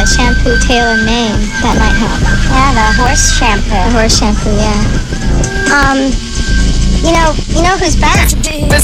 that shampoo Taylor made. That might help. Yeah, the horse shampoo. The horse shampoo, yeah. You know who's back?